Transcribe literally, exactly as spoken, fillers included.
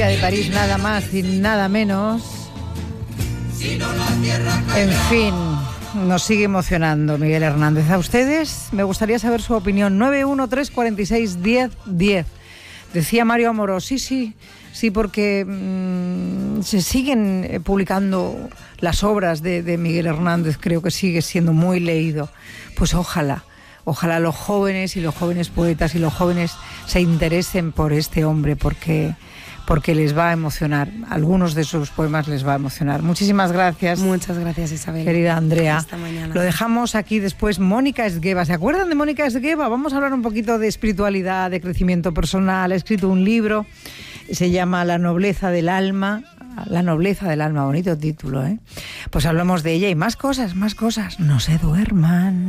De París, nada más y nada menos. En fin, nos sigue emocionando Miguel Hernández. A ustedes me gustaría saber su opinión. nueve uno tres cuatro seis diez diez. Decía Mario Amorós, sí, sí, sí, porque mmm, se siguen publicando las obras de, de Miguel Hernández. Creo que sigue siendo muy leído. Pues ojalá, ojalá los jóvenes y los jóvenes poetas y los jóvenes se interesen por este hombre, porque... porque les va a emocionar. Algunos de sus poemas les va a emocionar. Muchísimas gracias. Muchas gracias, Isabel. Querida Andrea. Hasta mañana. Lo dejamos aquí después. Mónica Esgueva. ¿Se acuerdan de Mónica Esgueva? Vamos a hablar un poquito de espiritualidad, de crecimiento personal. Ha escrito un libro, se llama La nobleza del alma. La nobleza del alma, bonito título, ¿eh? Pues hablamos de ella y más cosas, más cosas. No se duerman.